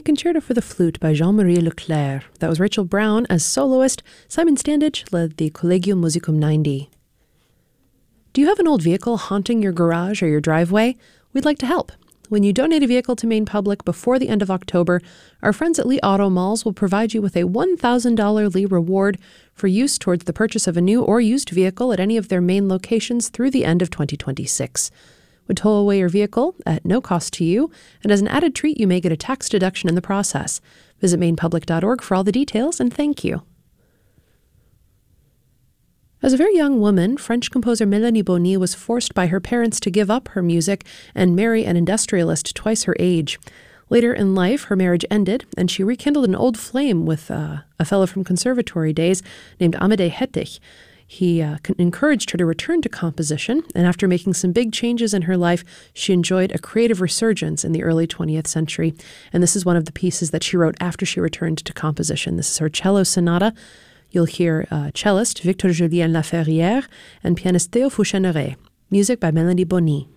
Concerto for the Flute by Jean-Marie Leclerc. That was Rachel Brown as soloist. Simon Standage led the Collegium Musicum 90. Do you have an old vehicle haunting your garage or your driveway? We'd like to help. When you donate a vehicle to Maine Public before the end of October, our friends at Lee Auto Malls will provide you with a $1,000 Lee reward for use towards the purchase of a new or used vehicle at any of their Maine locations through the end of 2026. Would tow away your vehicle at no cost to you, and as an added treat, you may get a tax deduction in the process. Visit mainepublic.org for all the details, and thank you. As a very young woman, French composer Mélanie Bonny was forced by her parents to give up her music and marry an industrialist twice her age. Later in life, her marriage ended, and she rekindled an old flame with a fellow from conservatory days named Amédée Hettich. He encouraged her to return to composition, and after making some big changes in her life, she enjoyed a creative resurgence in the early 20th century. And this is one of the pieces that she wrote after she returned to composition. This is her cello sonata. You'll hear cellist Victor-Julien Laferrière and pianist Théo Foucheneret. Music by Mélanie Bonny.